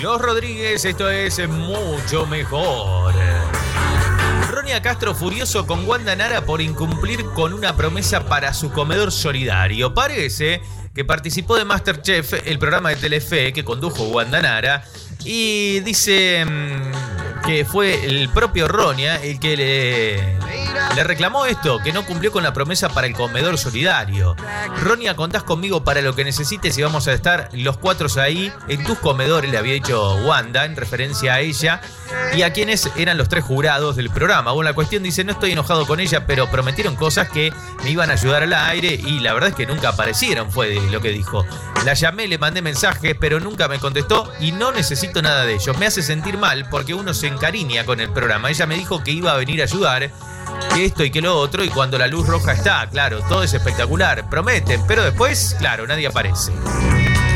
Los Rodríguez, esto es mucho mejor. Ronia Castro furioso con Wanda Nara por incumplir con una promesa para su comedor solidario. Parece que participó de MasterChef, el programa de Telefe que condujo Wanda Nara, y dice que fue el propio Ronia el que le reclamó esto, que no cumplió con la promesa para el comedor solidario. Ronia, contás conmigo para lo que necesites y vamos a estar los cuatro ahí en tus comedores, le había dicho Wanda en referencia a ella y a quienes eran los tres jurados del programa. Bueno, la cuestión dice, no estoy enojado con ella, pero prometieron cosas que me iban a ayudar al aire y la verdad es que nunca aparecieron, fue lo que dijo. La llamé, le mandé mensajes, pero nunca me contestó y no necesito nada de ellos. Me hace sentir mal porque uno se encariña con el programa. Ella me dijo que iba a venir a ayudar, que esto y que lo otro, y cuando la luz roja está, claro, todo es espectacular, prometen, pero después, claro, nadie aparece.